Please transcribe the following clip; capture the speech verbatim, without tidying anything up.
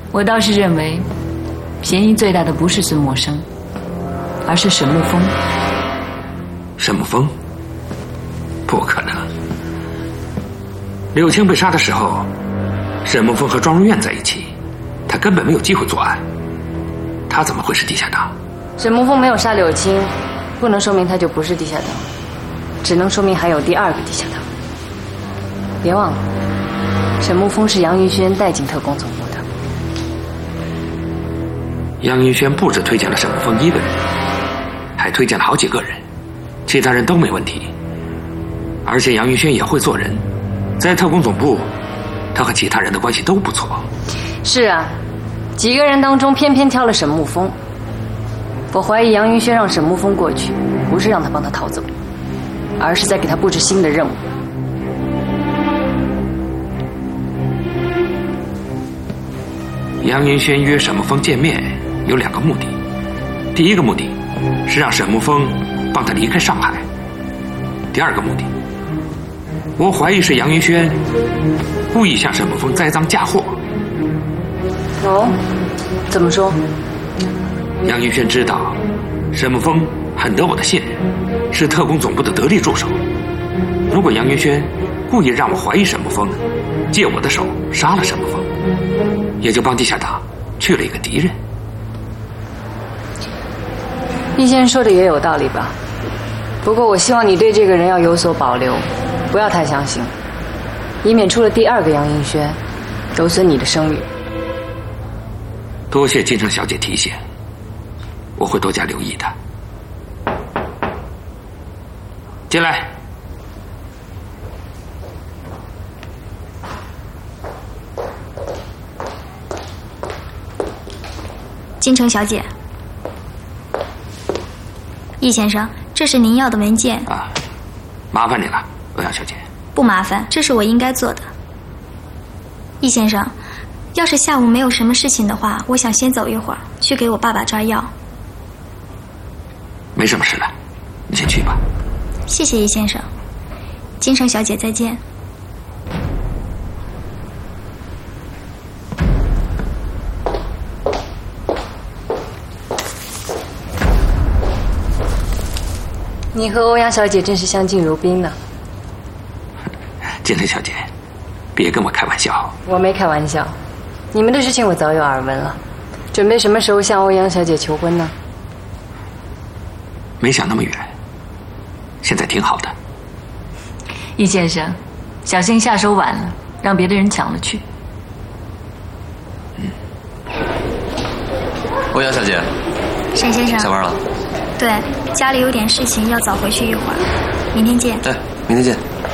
我倒是认为，嫌疑最大的不是孙默生，而是沈沐风。 沈沐风？不可能。柳青被杀的时候，沈沐风和庄如苑在一起，他根本没有机会作案，他怎么会是地下党？ 沈沐风没有杀柳青，不能说明他就不是地下党，只能说明还有第二个地下党。别忘了，沈沐风是杨云轩带进特工总部的。 杨云轩不止推荐了沈沐风一个人，还推荐了好几个人，其他人都没问题。而且杨云轩也会做人，在特工总部，他和其他人的关系都不错。 是啊，几个人当中偏偏挑了沈沐风。我怀疑杨云轩让沈沐风过去，不是让他帮他逃走，而是在给他布置新的任务。 杨云轩约沈沐风见面有两个目的，第一个目的是让沈沐风帮他离开上海，第二个目的，我怀疑是杨云轩故意向沈沐风栽赃嫁祸。 哦，怎么说？ 杨云轩知道沈沐风很得我的信任，是特工总部的得力助手。如果杨云轩故意让我怀疑沈沐风，借我的手杀了沈沐风，也就帮地下党去了一个敌人。 易先生说的也有道理吧，不过我希望你对这个人要有所保留，不要太相信，以免出了第二个杨云轩，有损你的声誉。 多谢金城小姐提醒，我会多加留意的。进来。 金城小姐，易先生，这是您要的文件啊，麻烦你了，欧阳小姐。 不麻烦，这是我应该做的。易先生，要是下午没有什么事情的话，我想先走一会儿，去给我爸爸抓药。 没什么事了，你先去吧。 谢谢易先生，金城小姐再见。 你和欧阳小姐真是相敬如宾呢。 金城小姐，别跟我开玩笑。 我没开玩笑，你们的事情我早有耳闻了。准备什么时候向欧阳小姐求婚呢？ 没想那么远，现在挺好的。 易先生，小心下手晚了，让别的人抢了去。 嗯。 欧阳小姐， 沈先生， 下班了？ 对，家里有点事情，要早回去一会儿。明天见。 哎，明天见。